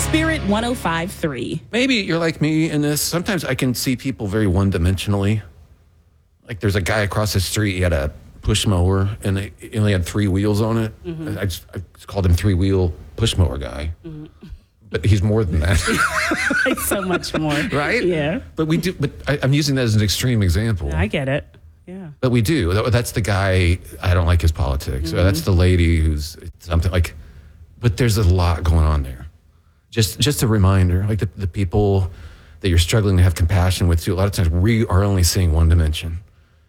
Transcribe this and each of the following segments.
Spirit 105.3. Maybe you're like me in this. Sometimes I can see people very one-dimensionally. Like there's a guy across the street, he had a push mower, and he only had 3 wheels on it. Mm-hmm. I just called him 3-wheel push mower guy. Mm-hmm. But he's more than that. Like so much more. Right? Yeah. But we do. But I'm using that as an extreme example. I get it. Yeah. But we do. That's the guy, I don't like his politics. Mm-hmm. Or that's the lady who's something like, but there's a lot going on there. Just a reminder, like the people that you're struggling to have compassion with too, a lot of times we are only seeing one dimension.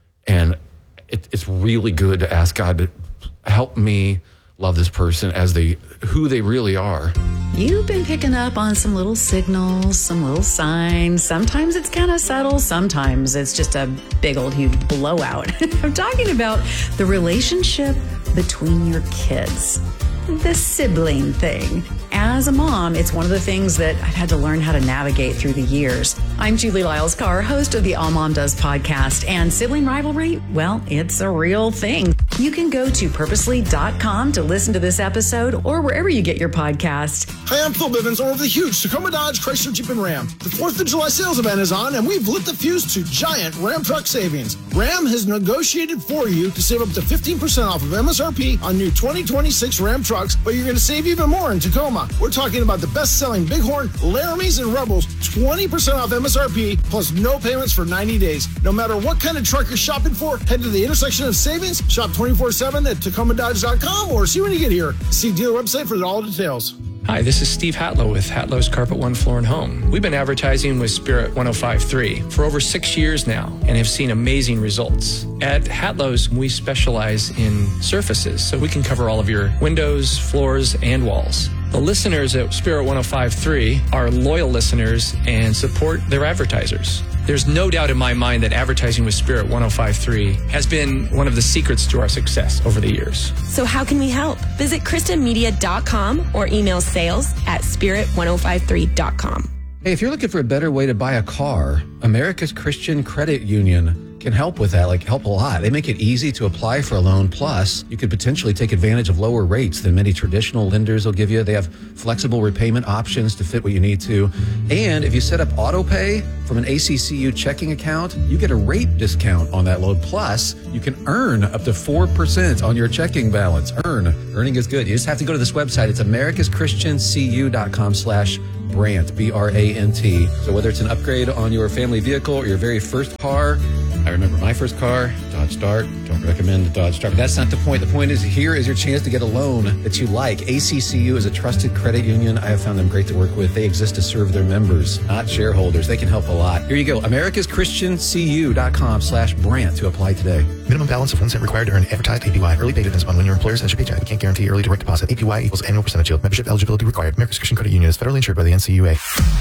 And it's really good to ask God to help me love this person as who they really are. You've been picking up on some little signals, some little signs. Sometimes it's kind of subtle. Sometimes it's just a big old huge blowout. I'm talking about the relationship between your kids, the sibling thing. As a mom, it's one of the things that I've had to learn how to navigate through the years. I'm Julie Lyles-Carr, host of the All Mom Does podcast, and sibling rivalry, well, it's a real thing. You can go to purposely.com to listen to this episode or wherever you get your podcast. Hi, I'm Phil Bivens, owner of the huge Tacoma Dodge Chrysler Jeep and Ram. The 4th of July sales event is on, and we've lit the fuse to giant Ram truck savings. Ram has negotiated for you to save up to 15% off of MSRP on new 2026 Ram trucks, but you're going to save even more in Tacoma. We're talking about the best-selling Bighorn, Laramies, and Rebels, 20% off MSRP, plus no payments for 90 days. No matter what kind of truck you're shopping for, head to the intersection of savings, shop 24/7 at TacomaDodge.com, or see when you get here. See dealer website for all details. Hi, this is Steve Hatlow with Hatlow's Carpet One Floor and Home. We've been advertising with Spirit 105.3 for over 6 years now and have seen amazing results. At Hatlow's, we specialize in surfaces, so we can cover all of your windows, floors, and walls. The listeners at Spirit 105.3 are loyal listeners and support their advertisers. There's no doubt in my mind that advertising with Spirit 105.3 has been one of the secrets to our success over the years. So how can we help? Visit KristenMedia.com or email sales@spirit1053.com. Hey, if you're looking for a better way to buy a car, America's Christian Credit Union can help with that, help a lot. They make it easy to apply for a loan. Plus, you could potentially take advantage of lower rates than many traditional lenders will give you. They have flexible repayment options to fit what you need to. And if you set up auto pay from an ACCU checking account, you get a rate discount on that loan. Plus, you can earn up to 4% on your checking balance. Earning is good. You just have to go to this website. It's americaschristiancu.com/Brant, B-R-A-N-T. So whether it's an upgrade on your family vehicle or your very first car, I remember my first car, Dodge Dart. Don't recommend the Dodge Dart. But that's not the point. The point is, here is your chance to get a loan that you like. ACCU is a trusted credit union. I have found them great to work with. They exist to serve their members, not shareholders. They can help a lot. Here you go. americaschristiancu.com/Brant to apply today. Minimum balance of 1 cent required to earn advertised APY. Early pay depends on when your employer sends your paycheck. We can't guarantee early direct deposit. APY equals annual percentage yield. Membership eligibility required. America's Christian Credit Union is federally insured by the NCUA.